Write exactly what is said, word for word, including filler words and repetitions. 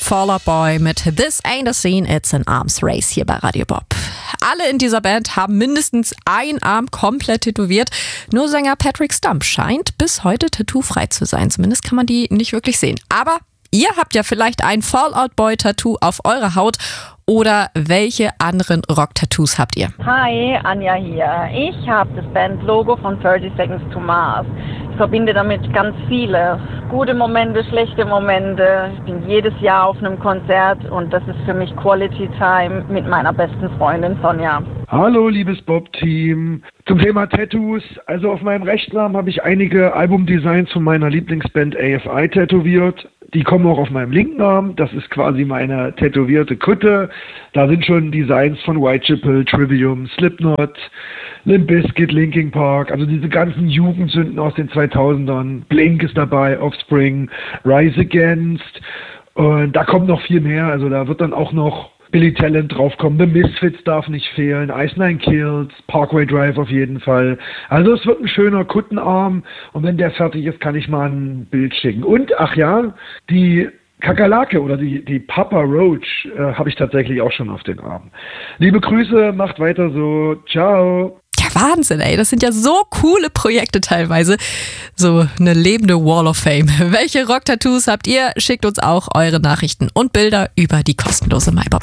Fall Out Boy mit This Ain't a Scene, It's an Arms Race hier bei Radio Bob. Alle in dieser Band haben mindestens ein Arm komplett tätowiert. Nur Sänger Patrick Stump scheint bis heute tattoofrei zu sein. Zumindest kann man die nicht wirklich sehen. Aber ihr habt ja vielleicht ein Fall Out Boy Tattoo auf eurer Haut. Oder welche anderen Rock-Tattoos habt ihr? Hi, Anja hier. Ich habe das Bandlogo von thirty Seconds to Mars. Ich verbinde damit ganz viele gute Momente, schlechte Momente. Ich bin jedes Jahr auf einem Konzert und das ist für mich Quality Time mit meiner besten Freundin Sonja. Hallo, liebes Bob-Team. Zum Thema Tattoos. Also auf meinem rechten Arm habe ich einige Albumdesigns von meiner Lieblingsband A F I tätowiert. Die kommen auch auf meinem linken Arm. Das ist quasi meine tätowierte Kutte. Da sind schon Designs von Whitechapel, Trivium, Slipknot, Limp Bizkit, Linkin Park. Also diese ganzen Jugendsünden aus den zweitausendern. Blink ist dabei, Offspring, Rise Against. Und da kommt noch viel mehr. Also da wird dann auch noch Billy Talent draufkommen, The Misfits darf nicht fehlen, Ice Nine Kills, Parkway Drive auf jeden Fall. Also es wird ein schöner Kuttenarm und wenn der fertig ist, kann ich mal ein Bild schicken. Und, ach ja, die Kakerlake oder die, die Papa Roach äh, habe ich tatsächlich auch schon auf den Arm. Liebe Grüße, macht weiter so, ciao. Ja, Wahnsinn, ey. Das sind ja so coole Projekte teilweise. So eine lebende Wall of Fame. Welche Rock-Tattoos habt ihr? Schickt uns auch eure Nachrichten und Bilder über die kostenlose MyBob.